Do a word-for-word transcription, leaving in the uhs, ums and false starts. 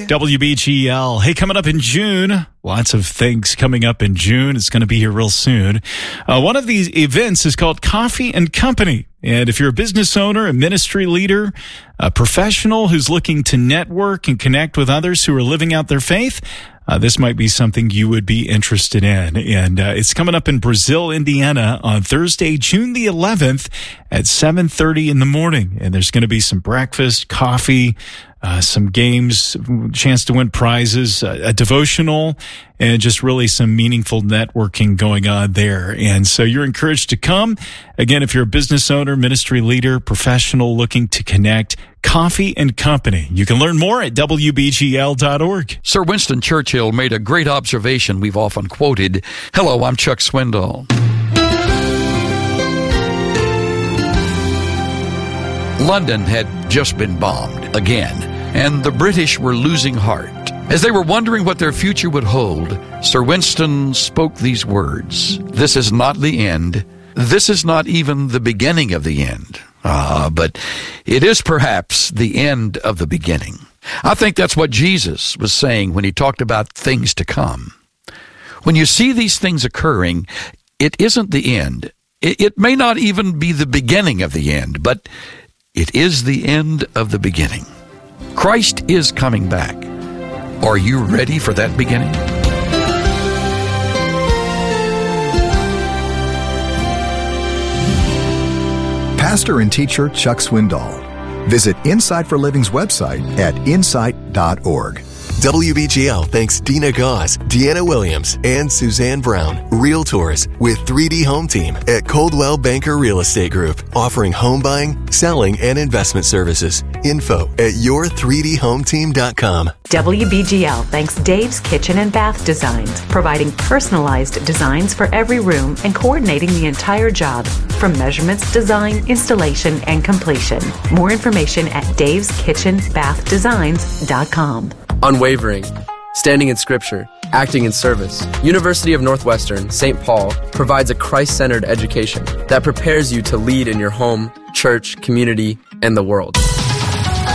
W B G L. Hey, coming up in June, lots of things coming up in June. It's going to be here real soon. Uh, one of these events is called Coffee and Company. And if you're a business owner, a ministry leader, a professional who's looking to network and connect with others who are living out their faith, Uh, this might be something you would be interested in. And uh, it's coming up in Brazil, Indiana on Thursday, June the eleventh at seven thirty in the morning. And there's going to be some breakfast, coffee, uh, some games, chance to win prizes, uh, a devotional, and just really some meaningful networking going on there. And so you're encouraged to come. Again, if you're a business owner, ministry leader, professional looking to connect, Coffee and Company. You can learn more at W B G L dot org. Sir Winston Churchill made a great observation we've often quoted. Hello, I'm Chuck Swindoll. London had just been bombed again, and the British were losing heart. As they were wondering what their future would hold, Sir Winston spoke these words: "This is not the end. This is not even the beginning of the end. Ah, but it is perhaps the end of the beginning." I think that's what Jesus was saying when he talked about things to come. When you see these things occurring, it isn't the end. It, it may not even be the beginning of the end, but it is the end of the beginning. Christ is coming back. Are you ready for that beginning? Pastor and teacher Chuck Swindoll. Visit Insight for Living's website at insight dot org. W B G L thanks Dina Gauze, Deanna Williams, and Suzanne Brown, Realtors with three D Home Team at Coldwell Banker Real Estate Group, offering home buying, selling, and investment services. Info at your three d home team dot com. W B G L thanks Dave's Kitchen and Bath Designs, providing personalized designs for every room and coordinating the entire job, from measurements, design, installation, and completion. More information at daves kitchen bath designs dot com. Unwavering, standing in Scripture, acting in service. University of Northwestern, Saint Paul provides a Christ-centered education that prepares you to lead in your home, church, community, and the world.